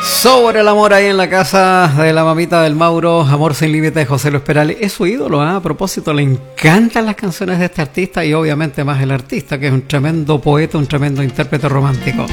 Sobre el amor ahí en la casa de la mamita del Mauro, Amor sin límite de José Luis Perales. Es su ídolo, ¿eh? A propósito, le encantan las canciones de este artista y obviamente más el artista, que es un tremendo poeta, un tremendo intérprete romántico.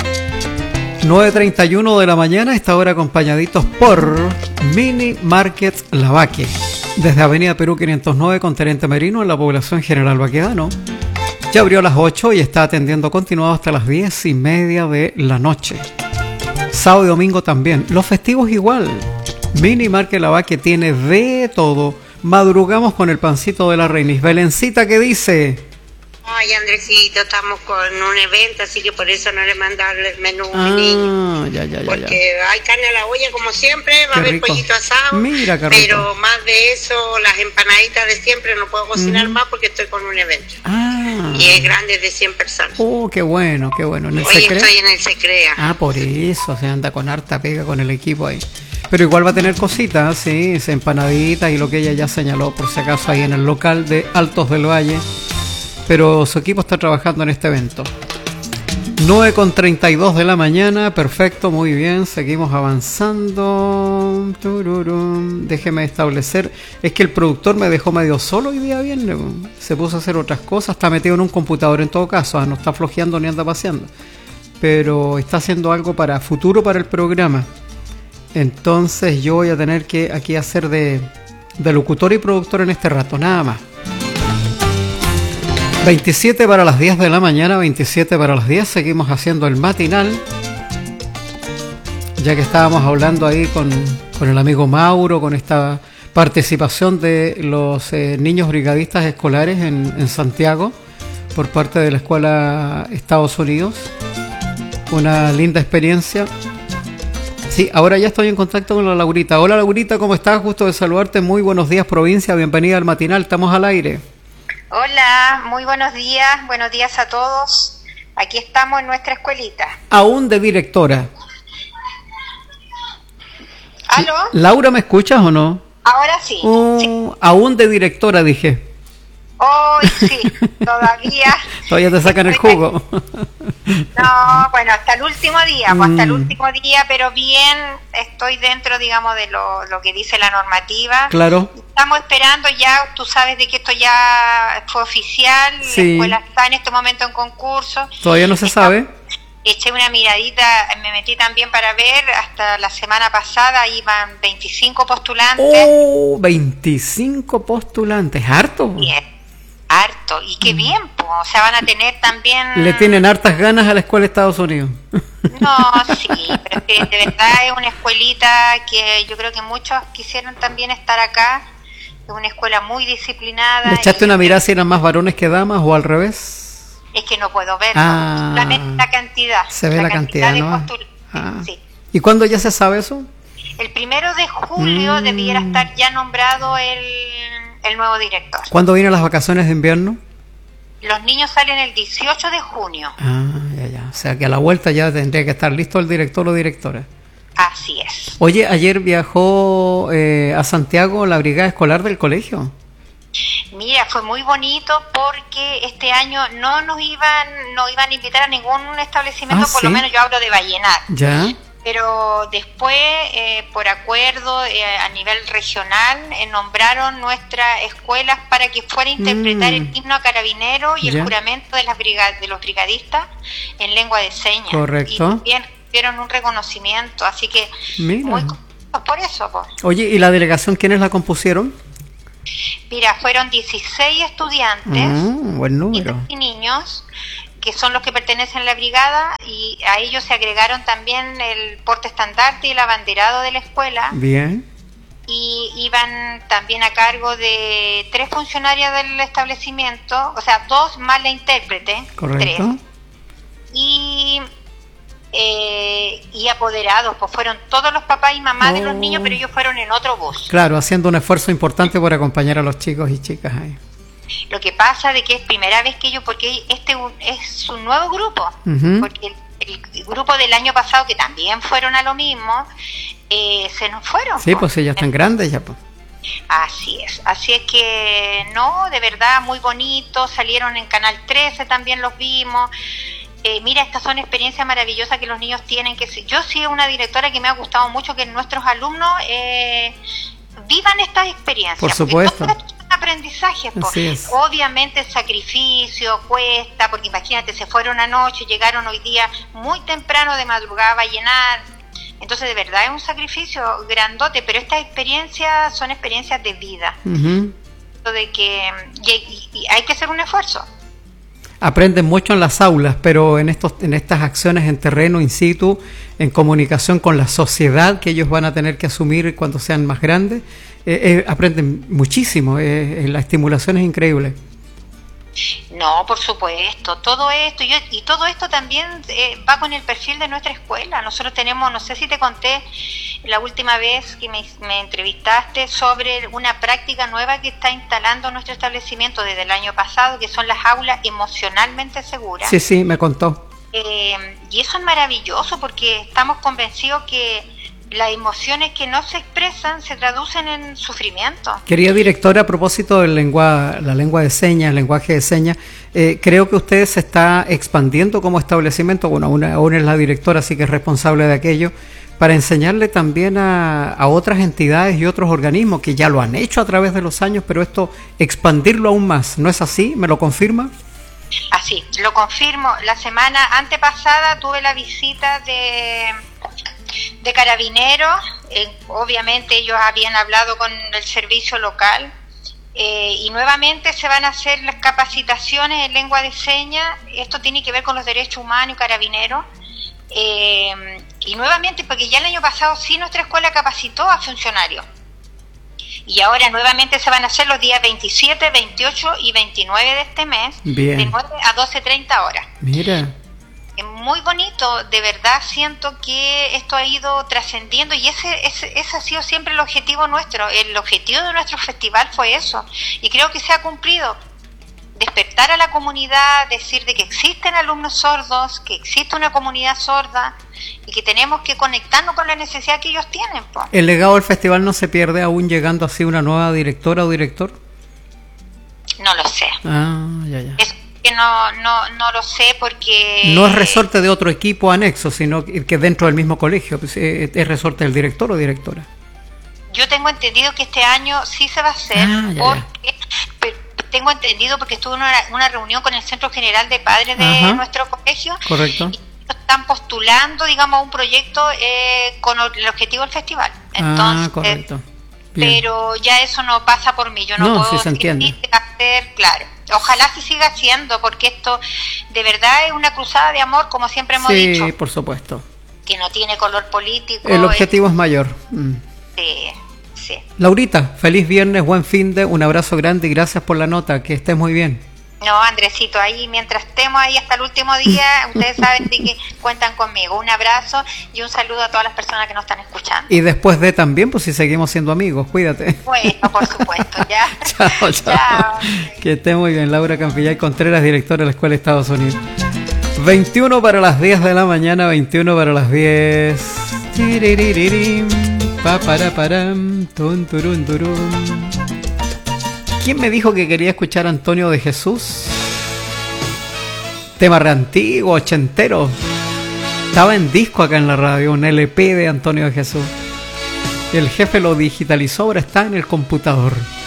9:31 de la mañana, esta hora acompañaditos por Mini Market Lavaque. Desde Avenida Perú 509 con Teniente Merino en la población General Baquedano. Ya abrió a las 8 y está atendiendo continuado hasta las 10:30 de la noche. Sábado y domingo también. Los festivos igual. Mini Market Lavaque tiene de todo. Madrugamos con el pancito de la Reinis. Belencita, ¿qué dice? Ay, Andresito, estamos con un evento, así que por eso no le mandarle el menú, mi niño. Ya. Porque hay carne a la olla como siempre, va a haber rico. pollito asado. Mira, qué rico. Pero más de eso, las empanaditas de siempre no puedo cocinar más porque estoy con un evento. Y es grande, de 100 personas. Qué bueno. ¿En el Hoy Secret? estoy en el Secrea. Por eso, se anda con harta pega con el equipo ahí. Pero igual va a tener cositas, sí, empanaditas y lo que ella ya señaló, por si acaso, ahí en el local de Altos del Valle. Pero su equipo está trabajando en este evento. 9:32 de la mañana, perfecto, muy bien, seguimos avanzando. Déjeme establecer, es que el productor me dejó medio solo hoy día viernes, se puso a hacer otras cosas, está metido en un computador en todo caso, no está flojeando ni anda paseando, pero está haciendo algo para futuro para el programa. Entonces yo voy a tener que aquí hacer de locutor y productor en este rato, nada más. 27 para las 10 de la mañana, 27 para las 10, seguimos haciendo el matinal. Ya que estábamos hablando ahí con el amigo Mauro, con esta participación de los niños brigadistas escolares en Santiago, por parte de la Escuela Estados Unidos. Una linda experiencia. Sí, ahora ya estoy en contacto con la Laurita. Hola Laurita, ¿cómo estás? Gusto de saludarte. Muy buenos días, provincia. Bienvenida al matinal, estamos al aire. Hola, muy buenos días a todos. Aquí estamos en nuestra escuelita. Aún de directora. ¿Aló? Laura, ¿me escuchas o no? Ahora sí. Sí. Aún de directora, dije. Sí, todavía. Todavía te sacan el jugo. No, bueno, hasta el último día, pero bien, estoy dentro, digamos, de lo que dice la normativa. Claro. Estamos esperando ya, tú sabes de que esto ya fue oficial, sí. La escuela está en este momento en concurso. Todavía no se sabe. Eché una miradita, me metí también para ver, hasta la semana pasada iban 25 postulantes. 25 postulantes, harto. Bien. Harto, y qué bien, pues, o sea, van a tener también... Le tienen hartas ganas a la Escuela de Estados Unidos. No, sí, pero que de verdad es una escuelita que yo creo que muchos quisieron también estar acá, es una escuela muy disciplinada. ¿Le echaste una mirada si eran más varones que damas o al revés? Es que no puedo verlo, solamente la cantidad. Se ve la cantidad, ¿no? Sí. ¿Y cuándo ya se sabe eso? El 1 de julio debiera estar ya nombrado el nuevo director. ¿Cuándo vienen las vacaciones de invierno? Los niños salen el 18 de junio. Ya. O sea que a la vuelta ya tendría que estar listo el director o directora. Así es. Oye, ayer viajó a Santiago la brigada escolar del colegio. Mira, fue muy bonito porque este año no iban a invitar a ningún establecimiento, por ¿sí? lo menos yo hablo de Vallenar. Ya. Pero después, por acuerdo a nivel regional, nombraron nuestras escuelas para que fuera a interpretar el himno a Carabineros y el juramento de los brigadistas en lengua de señas. Correcto. Y también dieron un reconocimiento, así que muy contentos por eso. Pues. Oye, ¿y la delegación quiénes la compusieron? Mira, fueron 16 estudiantes buen número. y niños, que son los que pertenecen a la brigada, y a ellos se agregaron también el porte estandarte y el abanderado de la escuela. Bien. Y iban también a cargo de 3 funcionarias del establecimiento, o sea, 2 más la intérprete. Correcto. 3. Y apoderados, pues fueron todos los papás y mamás de los niños, pero ellos fueron en otro bus. Claro, haciendo un esfuerzo importante por acompañar a los chicos y chicas ahí. Lo que pasa de que es primera vez que ellos, porque este es un nuevo grupo, porque el grupo del año pasado, que también fueron a lo mismo, se nos fueron. Sí, pues ya están grandes ya, pues. Así es que no, de verdad muy bonito, salieron en Canal 13, también los vimos. mira, estas son experiencias maravillosas que los niños tienen. Yo sí, una directora que me ha gustado mucho que nuestros alumnos vivan estas experiencias. Por supuesto. Porque todo esto es un aprendizaje. Obviamente el sacrificio cuesta, porque imagínate, se fueron anoche, llegaron hoy día muy temprano de madrugada a llenar. Entonces, de verdad es un sacrificio grandote, pero estas experiencias son experiencias de vida. De que y hay que hacer un esfuerzo. Aprenden mucho en las aulas, pero en estas acciones en terreno, in situ, en comunicación con la sociedad que ellos van a tener que asumir cuando sean más grandes, aprenden muchísimo. La estimulación es increíble. No, por supuesto, todo esto y todo esto también va con el perfil de nuestra escuela. Nosotros tenemos, no sé si te conté la última vez que me entrevistaste sobre una práctica nueva que está instalando nuestro establecimiento desde el año pasado, que son las aulas emocionalmente seguras. Sí, me contó. Y eso es maravilloso porque estamos convencidos que las emociones que no se expresan se traducen en sufrimiento. Querida directora, a propósito de la lengua de señas, el lenguaje de señas, creo que usted se está expandiendo como establecimiento, bueno, aún es la directora, así que es responsable de aquello, para enseñarle también a otras entidades y otros organismos que ya lo han hecho a través de los años, pero esto, expandirlo aún más, ¿no es así? ¿Me lo confirma? Así, lo confirmo. La semana antepasada tuve la visita de Carabineros. Obviamente ellos habían hablado con el servicio local y nuevamente se van a hacer las capacitaciones en lengua de señas. Esto tiene que ver con los derechos humanos y Carabineros. Y nuevamente, porque ya el año pasado sí nuestra escuela capacitó a funcionarios. Y ahora nuevamente se van a hacer los días 27, 28 y 29 de este mes. Bien. De 9 a 12:30 horas. Mira. Es muy bonito, de verdad siento que esto ha ido trascendiendo y ese ha sido siempre el objetivo nuestro. El objetivo de nuestro festival fue eso y creo que se ha cumplido. Despertar a la comunidad, decir de que existen alumnos sordos, que existe una comunidad sorda y que tenemos que conectarnos con la necesidad que ellos tienen. ¿El legado del festival no se pierde aún llegando así una nueva directora o director? No lo sé. Ya. Es que no lo sé porque... No es resorte de otro equipo anexo, sino que dentro del mismo colegio, pues, es resorte del director o directora. Yo tengo entendido que este año sí se va a hacer, tengo entendido porque estuve en una reunión con el Centro General de Padres de nuestro colegio. Correcto. Y están postulando, digamos, un proyecto con el objetivo del festival. Entonces, correcto. Bien. Pero ya eso no pasa por mí. Yo no puedo hacer, claro. Ojalá se siga haciendo, porque esto de verdad es una cruzada de amor, como siempre hemos dicho. Sí, por supuesto. Que no tiene color político. El objetivo es mayor. Sí. Laurita, feliz viernes, buen finde, un abrazo grande y gracias por la nota, que estés muy bien. No, Andresito, ahí mientras estemos ahí hasta el último día, ustedes saben de que cuentan conmigo. Un abrazo y un saludo a todas las personas que nos están escuchando. Y después de también, pues si seguimos siendo amigos, cuídate. Bueno, por supuesto, ya. Chao. Que esté muy bien, Laura Campillay Contreras, directora de la Escuela de Estados Unidos. 21 para las 10 de la mañana, 21 para las 10. ¿Quién me dijo que quería escuchar a Antonio de Jesús? Tema re antiguo, ochentero. Estaba en disco acá en la radio, un LP de Antonio de Jesús. Y el jefe lo digitalizó, ahora está en el computador.